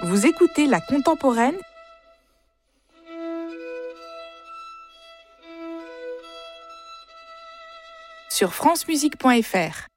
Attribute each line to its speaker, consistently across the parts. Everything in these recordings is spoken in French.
Speaker 1: Vous écoutez La Contemporaine sur francemusique.fr.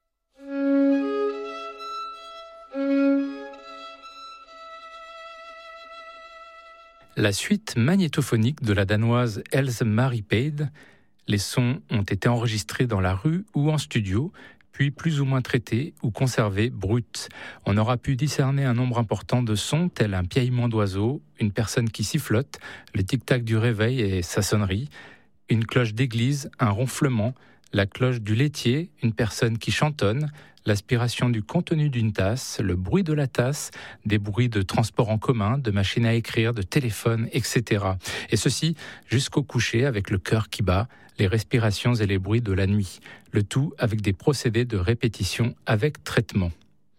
Speaker 2: La suite magnétophonique de la danoise Else Marie Pade. Les sons ont été enregistrés dans la rue ou en studio, puis plus ou moins traités ou conservés bruts. On aura pu discerner un nombre important de sons tels un piaillement d'oiseau, une personne qui sifflote, le tic-tac du réveil et sa sonnerie, une cloche d'église, un ronflement, la cloche du laitier, une personne qui chantonne, l'aspiration du contenu d'une tasse, le bruit de la tasse, des bruits de transport en commun, de machines à écrire, de téléphone, etc. Et ceci jusqu'au coucher avec le cœur qui bat, les respirations et les bruits de la nuit. Le tout avec des procédés de répétition avec traitement.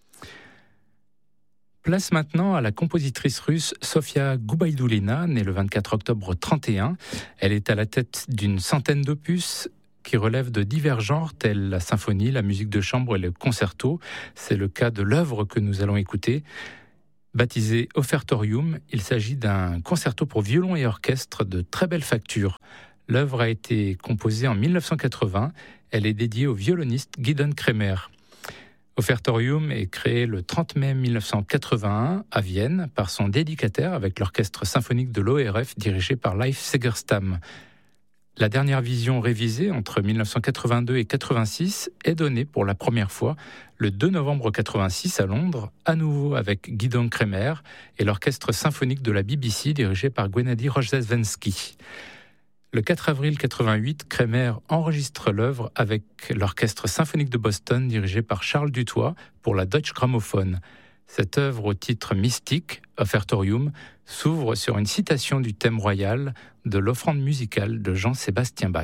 Speaker 2: Place maintenant à la compositrice russe Sofia Gubaidulina, née le 24 octobre 1931. Elle est à la tête d'une centaine d'opus qui relèvent de divers genres tels la symphonie, la musique de chambre et le concerto. C'est le cas de l'œuvre que nous allons écouter. Baptisé Offertorium, il s'agit d'un concerto pour violon et orchestre de très belle facture. L'œuvre a été composée en 1980. Elle est dédiée au violoniste Gidon Kremer. Offertorium est créé le 30 mai 1981 à Vienne par son dédicataire avec l'orchestre symphonique de l'ORF dirigé par Leif Segerstam. La dernière vision révisée entre 1982 et 1986 est donnée pour la première fois le 2 novembre 1986 à Londres, à nouveau avec Gidon Kremer et l'orchestre symphonique de la BBC dirigé par Gennady Rozhdestvensky. Le 4 avril 1988, Kremer enregistre l'œuvre avec l'orchestre symphonique de Boston dirigé par Charles Dutoit pour la Deutsche Grammophon. Cette œuvre au titre mystique, Offertorium, s'ouvre sur une citation du thème royal de l'offrande musicale de Jean-Sébastien Bach.